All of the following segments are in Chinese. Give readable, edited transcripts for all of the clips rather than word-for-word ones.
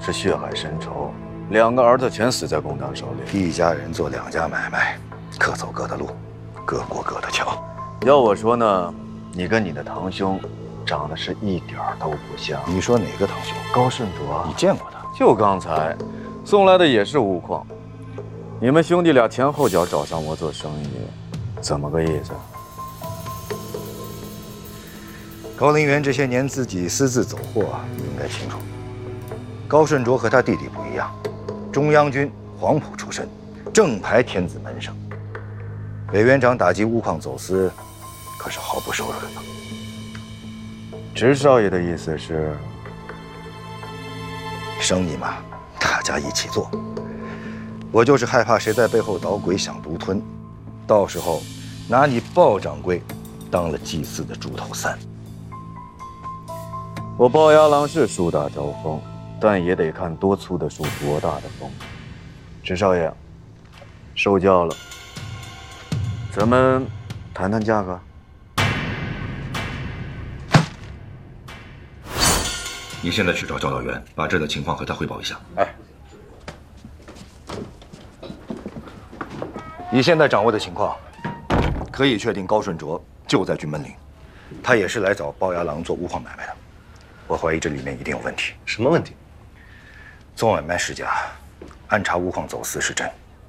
是血海深仇，2个儿子全死在公党手里。 一家人做2家买卖，各走各的路，各过各的桥。 要我说呢，你跟你的堂兄长得是一点儿都不像。 你说哪个堂兄？ 高顺卓啊， 你见过他？ 就刚才送来的也是钨矿。你们兄弟俩前后脚找上我做生意，怎么个意思？ 高林元这些年自己私自走货，你应该清楚。高顺卓和他弟弟不一样，中央军黄埔出身，正牌天子门生。委员长打击钨矿走私，可是毫不手软的。 直少爷的意思是， 生意嘛，大家一起做。我就是害怕谁在背后捣鬼，想独吞，到时候拿你鲍掌柜当了祭祀的猪头三。 我鲍牙郎是树大招风，但也得看多粗的树，多大的风。直少爷，受教了。咱们谈谈价格。 你现在去找教导员，把这的情况和他汇报一下。 哎， 以现在掌握的情况，可以确定高顺卓就在军门岭，他也是来找鲍牙郎做钨矿买卖的。我怀疑这里面一定有问题。 什么问题？ 做买卖是假，安插钨矿走私是真。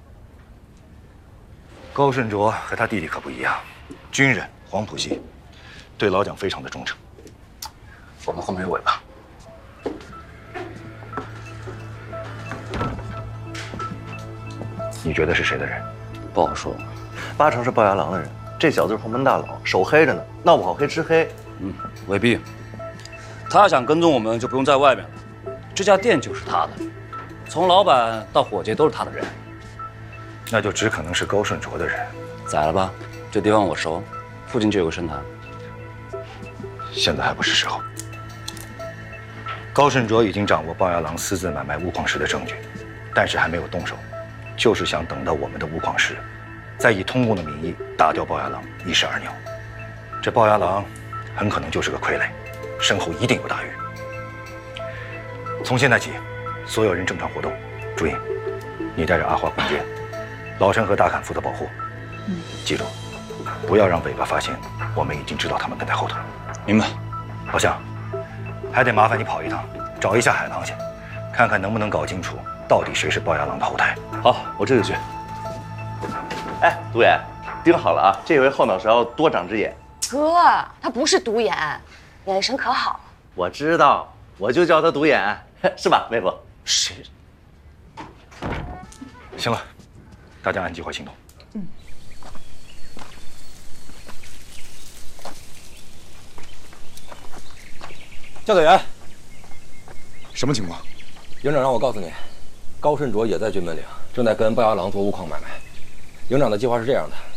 高顺卓和他弟弟可不一样，军人，黄埔系，对老蒋非常的忠诚。我们后面有尾巴。你觉得是谁的人？ 不好说，8成是鲍牙郎的人。这小子是洪门大佬，手黑着呢，闹不好黑吃黑。 未必。他要想跟踪我们，就不用在外面了。这家店就是他的，从老板到伙计都是他的人。 那就只可能是高顺卓的人。 宰了吧，这地方我熟，附近就有个深潭。 现在还不是时候。高顺卓已经掌握鲍牙郎私自买卖钨矿石的证据，但是还没有动手，就是想等到我们的钨矿石，再以通共的名义打掉鲍牙郎，一石二鸟。这鲍牙郎很可能就是个傀儡，身后一定有大鱼。从现在起，所有人正常活动，注意，你带着阿花攻坚，老陈和大侃负责保护。记住，不要让尾巴发现我们已经知道他们跟在后头。 明白。 老向，还得麻烦你跑一趟，找一下海螃蟹，看看能不能搞清楚到底谁是鲍牙郎的后台。 好，我这就去。哎，独眼，盯好了啊！这回后脑勺多长只眼。 哥，他不是独眼，眼神可好了。 我知道，我就叫他独眼，是吧，妹夫？ 谁？行了，大家按计划行动。 教导员， 什么情况？ 营长让我告诉你，高顺卓也在军门岭，正在跟鲍牙郎做钨矿买卖。营长的计划是这样的：